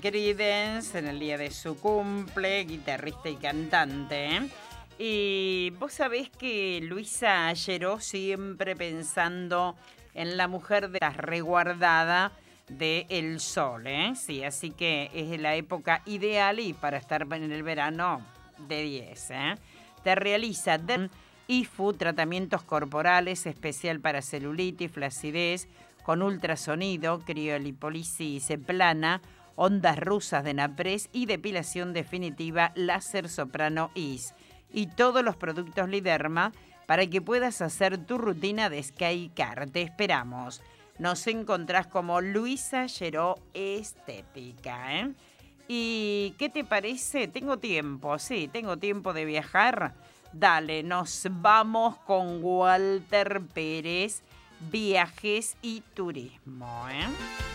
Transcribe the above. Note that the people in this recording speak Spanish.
Creedence en el día de su cumple, guitarrista y cantante. Y vos sabés que Luisa Ayeró, siempre pensando en la mujer de la resguardada de El Sol, ¿eh? Sí, así que es la época ideal y para estar en el verano de 10, ¿eh? Te realiza IFU, tratamientos corporales, especial para celulitis, flacidez, con ultrasonido, criolipólisis plana, ondas rusas de Napres y depilación definitiva láser soprano IS. Y todos los productos Liderma para que puedas hacer tu rutina de Skycar. Te esperamos. Nos encontrás como Luisa Ayeró Estética, ¿eh? ¿Y qué te parece? Tengo tiempo, sí, tengo tiempo de viajar. Dale, nos vamos con Walter Pérez, viajes y turismo, ¿eh?